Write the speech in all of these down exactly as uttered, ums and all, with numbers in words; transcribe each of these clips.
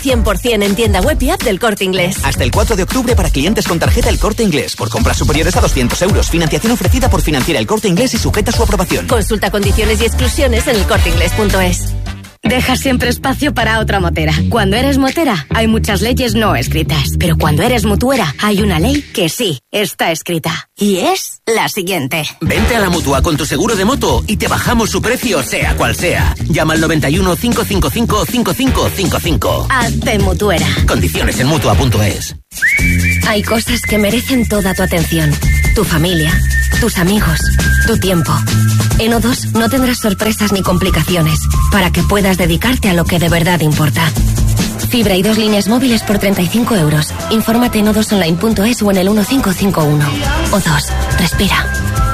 cien por ciento en tienda web y app del Corte Inglés. Hasta el cuatro de octubre para clientes con tarjeta El Corte Inglés. Por compras superiores a doscientos euros. Financiación ofrecida por Financiera El Corte Inglés y sujeta a su aprobación. Consulta condiciones y exclusiones en el corte inglés punto es. Deja siempre espacio para otra motera. Cuando eres motera, hay muchas leyes no escritas. Pero cuando eres mutuera, hay una ley que sí está escrita. Y es la siguiente. Vente a la Mutua con tu seguro de moto y te bajamos su precio, sea cual sea. Llama al noventa y uno, cinco cinco cinco, cinco cinco cinco cinco. Hazte mutuera. Condiciones en mutua punto es. Hay cosas que merecen toda tu atención. Tu familia, tus amigos, tu tiempo. En O dos no tendrás sorpresas ni complicaciones para que puedas dedicarte a lo que de verdad importa. Fibra y dos líneas móviles por treinta y cinco euros. Infórmate en o dos online punto es o en el uno cinco cinco uno. O dos, respira.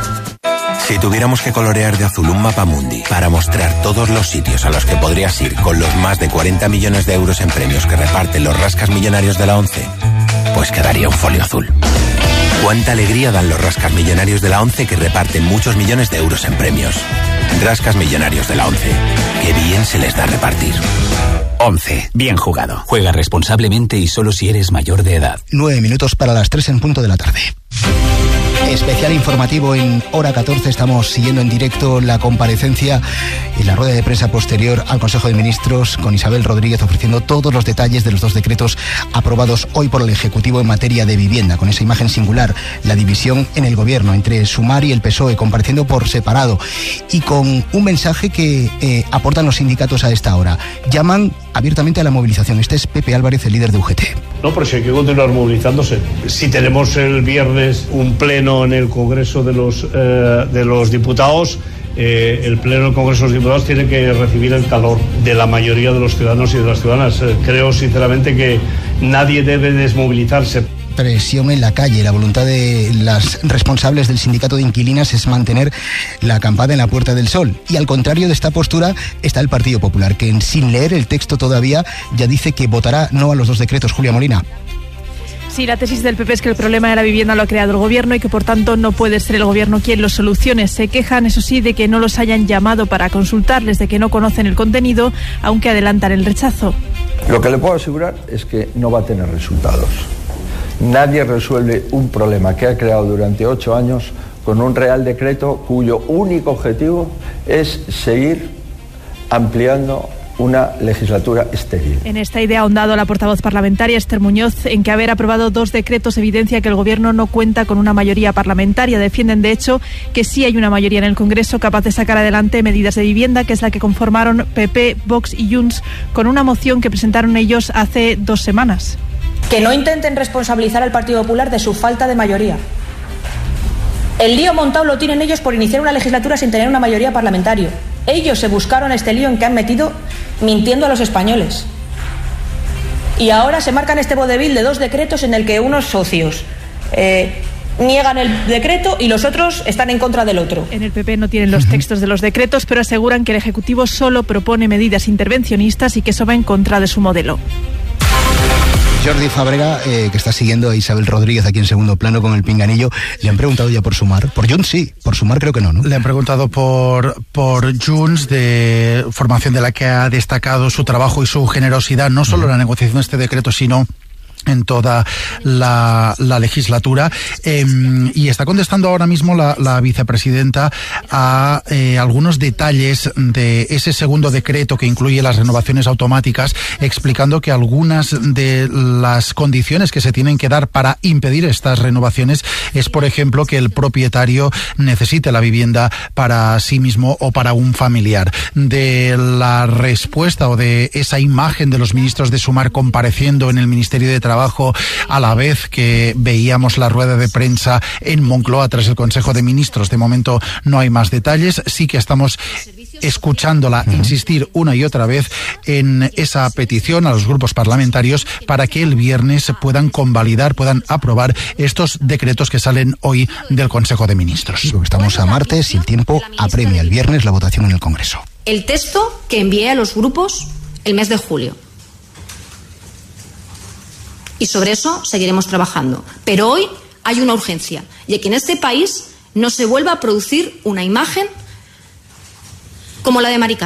Si tuviéramos que colorear de azul un mapamundi para mostrar todos los sitios a los que podrías ir con los más de cuarenta millones de euros en premios que reparten los rascas millonarios de la ONCE, pues quedaría un folio azul. Cuánta alegría dan los rascas millonarios de la ONCE que reparten muchos millones de euros en premios. Rascas millonarios de la ONCE. Qué bien se les da repartir. ONCE. Bien jugado. Juega responsablemente y solo si eres mayor de edad. Nueve minutos para las tres en punto de la tarde. Especial informativo en hora catorce. Estamos siguiendo en directo la comparecencia y la rueda de prensa posterior al Consejo de Ministros con Isabel Rodríguez ofreciendo todos los detalles de los dos decretos aprobados hoy por el Ejecutivo en materia de vivienda. Con esa imagen singular, la división en el Gobierno entre Sumar y el P S O E compareciendo por separado y con un mensaje que eh, aportan los sindicatos a esta hora. Llaman abiertamente a la movilización. Este es Pepe Álvarez, el líder de U G T. No, pero sí hay que continuar movilizándose. Si tenemos el viernes un pleno en el Congreso de los, eh, de los Diputados, eh, el pleno del Congreso de los Diputados tiene que recibir el calor de la mayoría de los ciudadanos y de las ciudadanas. Eh, creo sinceramente que nadie debe desmovilizarse. Presión en la calle. La voluntad de las responsables del sindicato de inquilinas es mantener la acampada en la Puerta del Sol. Y al contrario de esta postura está el Partido Popular, que sin leer el texto todavía ya dice que votará no a los dos decretos. Julia Molina. Sí, la tesis del P P es que el problema de la vivienda lo ha creado el Gobierno y que por tanto no puede ser el Gobierno quien lo solucione. Se quejan, eso sí, de que no los hayan llamado para consultarles, de que no conocen el contenido, aunque adelantan el rechazo. Lo que le puedo asegurar es que no va a tener resultados. Nadie resuelve un problema que ha creado durante ocho años con un Real Decreto cuyo único objetivo es seguir ampliando una legislatura estéril. En esta idea ha ahondado la portavoz parlamentaria Esther Muñoz en que haber aprobado dos decretos evidencia que el Gobierno no cuenta con una mayoría parlamentaria. Defienden, de hecho, que sí hay una mayoría en el Congreso capaz de sacar adelante medidas de vivienda, que es la que conformaron P P, Vox y Junts con una moción que presentaron ellos hace dos semanas. Que no intenten responsabilizar al Partido Popular de su falta de mayoría. El lío montado lo tienen ellos por iniciar una legislatura sin tener una mayoría parlamentaria. Ellos se buscaron este lío en que han metido mintiendo a los españoles. Y ahora se marcan este vodevil de dos decretos en el que unos socios eh, niegan el decreto y los otros están en contra del otro. En el P P no tienen los textos de los decretos, pero aseguran que el Ejecutivo solo propone medidas intervencionistas y que eso va en contra de su modelo. Jordi Fàbrega, eh, que está siguiendo a Isabel Rodríguez aquí en segundo plano con el pinganillo, ¿le han preguntado ya por Sumar? Por Junts sí, por Sumar creo que no, ¿no? Le han preguntado por, por Junts, de formación de la que ha destacado su trabajo y su generosidad, no solo en la negociación de este decreto, sino en toda la, la legislatura, eh, y está contestando ahora mismo la, la vicepresidenta a eh, algunos detalles de ese segundo decreto que incluye las renovaciones automáticas, explicando que algunas de las condiciones que se tienen que dar para impedir estas renovaciones es, por ejemplo, que el propietario necesite la vivienda para sí mismo o para un familiar. De la respuesta o de esa imagen de los ministros de Sumar compareciendo en el Ministerio de Trabajo a la vez que veíamos la rueda de prensa en Moncloa tras el Consejo de Ministros. De momento no hay más detalles. Sí que estamos escuchándola insistir una y otra vez en esa petición a los grupos parlamentarios para que el viernes puedan convalidar, puedan aprobar estos decretos que salen hoy del Consejo de Ministros. Estamos a martes y el tiempo apremia. El viernes la votación en el Congreso. El texto que envié a los grupos el mes de julio. Y sobre eso seguiremos trabajando. Pero hoy hay una urgencia, y que en este país no se vuelva a producir una imagen como la de Mari Carmen.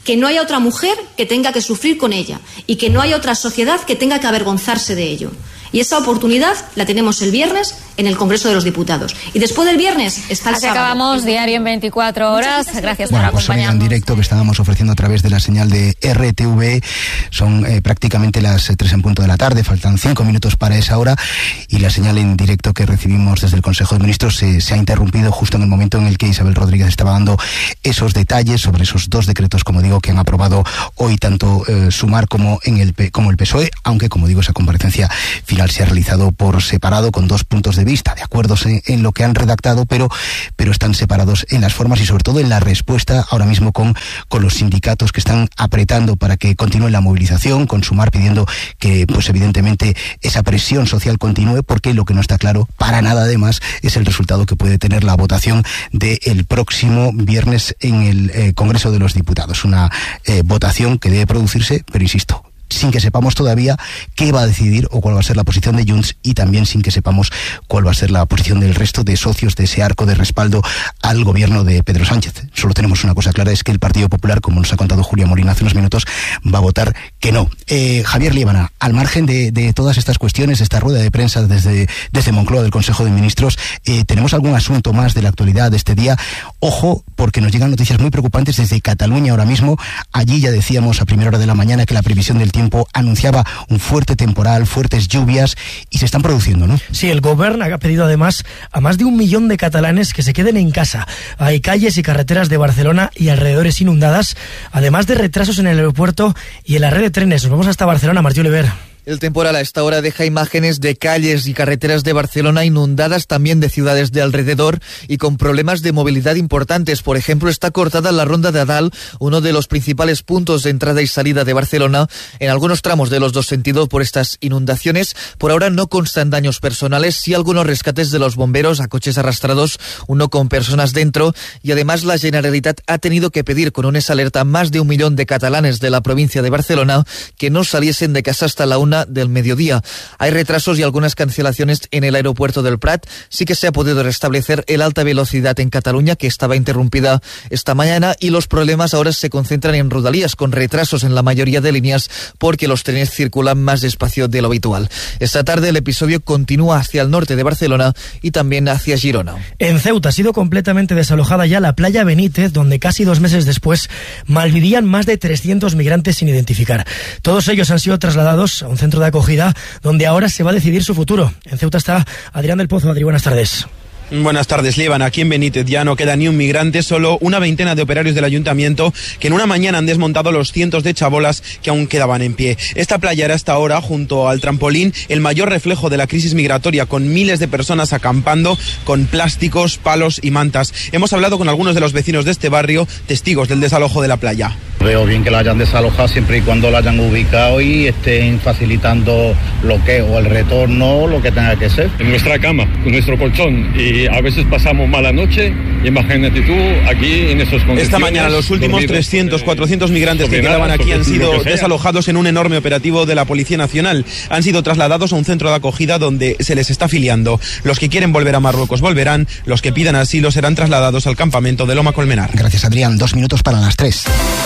que no haya otra mujer que tenga que sufrir con ella y que no haya otra sociedad que tenga que avergonzarse de ello. Y esa oportunidad la tenemos el viernes en el Congreso de los Diputados. Y después del viernes está el Así sábado. acabamos Diario en veinticuatro horas. Gracias bueno, por pues acompañarnos. en directo que estábamos ofreciendo a través de la señal de R T V. Son eh, prácticamente las eh, tres en punto de la tarde. Faltan cinco minutos para esa hora. Y la señal en directo que recibimos desde el Consejo de Ministros se, se ha interrumpido justo en el momento en el que Isabel Rodríguez estaba dando esos detalles sobre esos dos decretos, como digo, que han aprobado hoy tanto eh, Sumar como, en el, como el P S O E. Aunque, como digo, esa comparecencia final se ha realizado por por separado, con dos puntos de vista, de acuerdos en, en lo que han redactado, pero, pero están separados en las formas y sobre todo en la respuesta ahora mismo con, con los sindicatos que están apretando para que continúe la movilización, con Sumar pidiendo que, pues evidentemente, esa presión social continúe, porque lo que no está claro para nada además es el resultado que puede tener la votación del próximo viernes en el eh, Congreso de los Diputados. Una eh, votación que debe producirse, pero insisto, sin que sepamos todavía qué va a decidir o cuál va a ser la posición de Junts, y también sin que sepamos cuál va a ser la posición del resto de socios de ese arco de respaldo al gobierno de Pedro Sánchez. Solo tenemos una cosa clara, es que el Partido Popular, como nos ha contado Julia Molina hace unos minutos, va a votar que no. Eh, Javier Liébana, al margen de, de todas estas cuestiones, esta rueda de prensa desde, desde Moncloa del Consejo de Ministros, eh, ¿tenemos algún asunto más de la actualidad de este día? Ojo, porque nos llegan noticias muy preocupantes desde Cataluña ahora mismo. Allí ya decíamos a primera hora de la mañana que la previsión del tiempo anunciaba un fuerte temporal, fuertes lluvias, y se están produciendo, ¿no? Sí, el Govern ha pedido además a más de un millón de catalanes que se queden en casa. Hay calles y carreteras de Barcelona y alrededores inundadas, además de retrasos en el aeropuerto y en la red de trenes. Nos vamos hasta Barcelona, Martí Oliver. El temporal a esta hora deja imágenes de calles y carreteras de Barcelona inundadas, también de ciudades de alrededor y con problemas de movilidad importantes. Por ejemplo, está cortada la Ronda de Adal, uno de los principales puntos de entrada y salida de Barcelona, en algunos tramos de los dos sentidos por estas inundaciones. Por ahora no constan daños personales, sí algunos rescates de los bomberos a coches arrastrados, uno con personas dentro, y además la Generalitat ha tenido que pedir con una alerta a más de un millón de catalanes de la provincia de Barcelona que no saliesen de casa hasta la una del mediodía. Hay retrasos y algunas cancelaciones en el aeropuerto del Prat. Sí que se ha podido restablecer el alta velocidad en Cataluña, que estaba interrumpida esta mañana, y los problemas ahora se concentran en Rodalies, con retrasos en la mayoría de líneas porque los trenes circulan más despacio de lo habitual. Esta tarde el episodio continúa hacia el norte de Barcelona y también hacia Girona. En Ceuta ha sido completamente desalojada ya la playa Benítez, donde casi dos meses después malvivían más de trescientos migrantes sin identificar. Todos ellos han sido trasladados a un centro de acogida donde ahora se va a decidir su futuro. En Ceuta está Adrián del Pozo. Adri, buenas tardes. Buenas tardes, Líbana. Aquí en Benítez ya no queda ni un migrante, solo una veintena de operarios del ayuntamiento que en una mañana han desmontado los cientos de chabolas que aún quedaban en pie. Esta playa era hasta ahora, junto al trampolín, el mayor reflejo de la crisis migratoria, con miles de personas acampando con plásticos, palos y mantas. Hemos hablado con algunos de los vecinos de este barrio, testigos del desalojo de la playa. Veo bien que la hayan desalojado siempre y cuando la hayan ubicado y estén facilitando lo que o el retorno o lo que tenga que ser. En nuestra cama, con nuestro colchón, y a veces pasamos mala noche. Imagínate tú aquí en esos condiciones. Esta mañana los últimos trescientos, cuatrocientos migrantes que quedaban aquí han sido desalojados en un enorme operativo de la Policía Nacional. Han sido trasladados a un centro de acogida donde se les está afiliando. Los que quieren volver a Marruecos volverán, los que pidan asilo serán trasladados al campamento de Loma Colmenar. Gracias, Adrián. Dos minutos para las tres.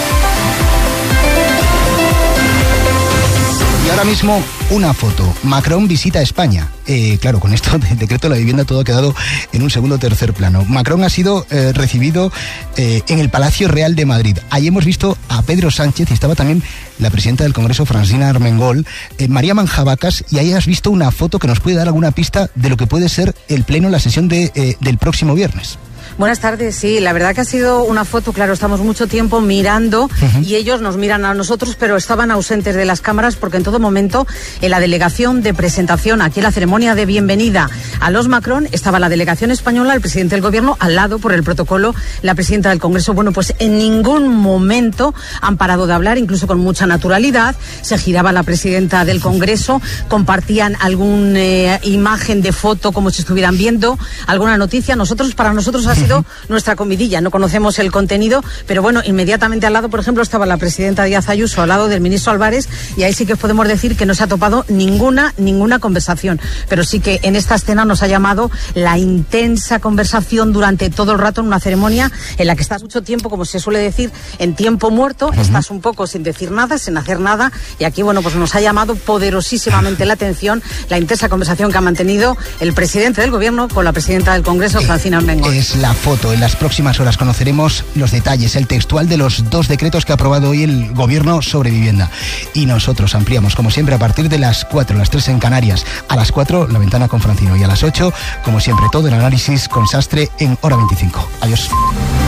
Y ahora mismo una foto. Macron visita España. Eh, claro, con esto del decreto de la vivienda todo ha quedado en un segundo o tercer plano. Macron ha sido eh, recibido eh, en el Palacio Real de Madrid. Ahí hemos visto a Pedro Sánchez y estaba también la presidenta del Congreso, Francina Armengol, eh, María Manjabacas, y ahí has visto una foto que nos puede dar alguna pista de lo que puede ser el pleno, la sesión de, eh, del próximo viernes. Buenas tardes, sí, la verdad que ha sido una foto, claro, estamos mucho tiempo mirando uh-huh. y ellos nos miran a nosotros, pero estaban ausentes de las cámaras porque en todo momento en la delegación de presentación, aquí en la ceremonia de bienvenida a los Macron, estaba la delegación española, el presidente del gobierno, al lado por el protocolo, la presidenta del Congreso. Bueno, pues en ningún momento han parado de hablar, incluso con mucha naturalidad. Se giraba la presidenta del Congreso, compartían alguna eh, imagen de foto como si estuvieran viendo alguna noticia. Nosotros, para nosotros ha sido sido nuestra comidilla. No conocemos el contenido, pero bueno, inmediatamente al lado, por ejemplo, estaba la presidenta Díaz Ayuso al lado del ministro Álvarez, y ahí sí que podemos decir que no se ha topado ninguna, ninguna conversación. Pero sí que en esta escena nos ha llamado la intensa conversación durante todo el rato en una ceremonia en la que estás mucho tiempo, como se suele decir, en tiempo muerto, uh-huh. estás un poco sin decir nada, sin hacer nada, y aquí, bueno, pues nos ha llamado poderosísimamente la atención la intensa conversación que ha mantenido el presidente del gobierno con la presidenta del Congreso, Francina Armengol. Es la foto. En las próximas horas conoceremos los detalles, el textual de los dos decretos que ha aprobado hoy el gobierno sobre vivienda. Y nosotros ampliamos, como siempre, a partir de las cuatro, las tres en Canarias. A las cuatro, la ventana con Francino. Y a las ocho, como siempre, todo el análisis con Sastre en Hora veinticinco. Adiós.